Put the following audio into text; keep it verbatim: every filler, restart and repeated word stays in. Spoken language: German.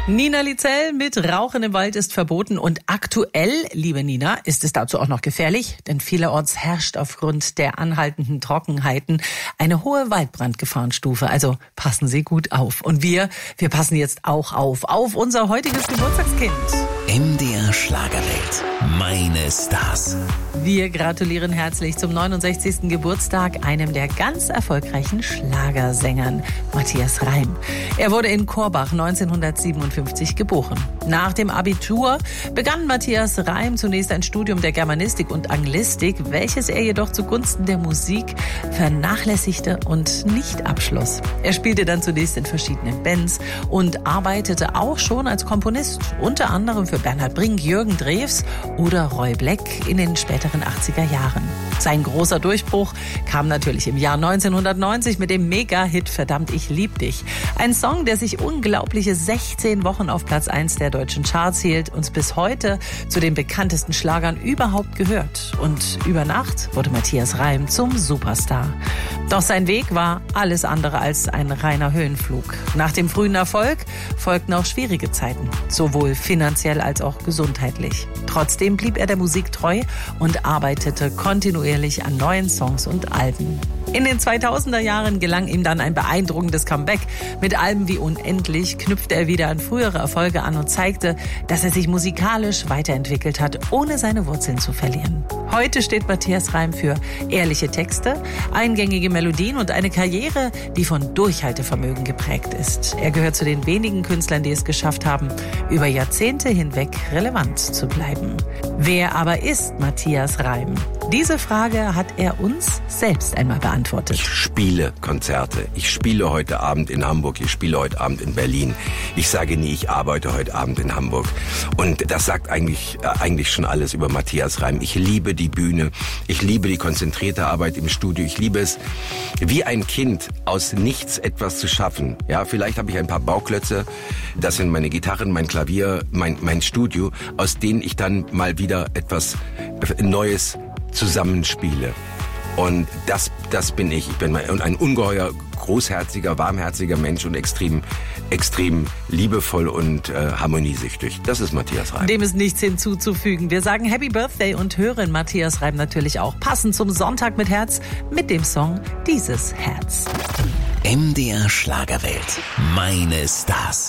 Nina Liezell mit Rauchen im Wald ist verboten und aktuell, liebe Nina, ist es dazu auch noch gefährlich, denn vielerorts herrscht aufgrund der anhaltenden Trockenheiten eine hohe Waldbrandgefahrenstufe. Also passen Sie gut auf. Und wir, wir passen jetzt auch auf, auf unser heutiges Geburtstagskind. M D R Schlagerwelt. Meine Stars. Wir gratulieren herzlich zum neunundsechzigsten Geburtstag einem der ganz erfolgreichen Schlagersängern, Matthias Reim. Er wurde in Korbach neunzehnhundertsiebenundfünfzig geboren. Nach dem Abitur begann Matthias Reim zunächst ein Studium der Germanistik und Anglistik, welches er jedoch zugunsten der Musik vernachlässigte und nicht abschloss. Er spielte dann zunächst in verschiedenen Bands und arbeitete auch schon als Komponist, unter anderem für Bernhard Brink, Jürgen Drews oder Roy Black in den späteren achtziger Jahren. Sein großer Durchbruch kam natürlich im Jahr neunzehnhundertneunzig mit dem Mega-Hit Verdammt, ich lieb dich. Ein Song, der sich unglaubliche sechzehn Wochen auf Platz eins der deutschen Charts hielt, uns bis heute zu den bekanntesten Schlagern überhaupt gehört. Und über Nacht wurde Matthias Reim zum Superstar. Doch sein Weg war alles andere als ein reiner Höhenflug. Nach dem frühen Erfolg folgten auch schwierige Zeiten, sowohl finanziell als auch gesundheitlich. Trotzdem blieb er der Musik treu und arbeitete kontinuierlich an neuen Songs und Alben. In den zweitausender Jahren gelang ihm dann ein beeindruckendes Comeback. Mit Alben wie Unendlich knüpfte er wieder an frühere Erfolge an und zeigte, dass er sich musikalisch weiterentwickelt hat, ohne seine Wurzeln zu verlieren. Heute steht Matthias Reim für ehrliche Texte, eingängige Melodien und eine Karriere, die von Durchhaltevermögen geprägt ist. Er gehört zu den wenigen Künstlern, die es geschafft haben, über Jahrzehnte hinweg relevant zu bleiben. Wer aber ist Matthias Reim? Diese Frage hat er uns selbst einmal beantwortet. Ich spiele Konzerte. Ich spiele heute Abend in Hamburg. Ich spiele heute Abend in Berlin. Ich sage nie, ich arbeite heute Abend in Hamburg. Und das sagt eigentlich, äh, eigentlich schon alles über Matthias Reim. Ich liebe die Bühne. Ich liebe die konzentrierte Arbeit im Studio. Ich liebe es, wie ein Kind aus nichts etwas zu schaffen. Ja, vielleicht habe ich ein paar Bauklötze. Das sind meine Gitarren, mein Klavier, mein, mein Studio, aus denen ich dann mal wieder etwas Neues zusammenspiele. Und das, das bin ich. Ich bin ein ungeheuer, großherziger, warmherziger Mensch und extrem, extrem liebevoll und äh, harmoniesüchtig. Das ist Matthias Reim. Dem ist nichts hinzuzufügen. Wir sagen Happy Birthday und hören Matthias Reim natürlich auch passend zum Sonntag mit Herz mit dem Song Dieses Herz. M D R Schlagerwelt. Meine Stars.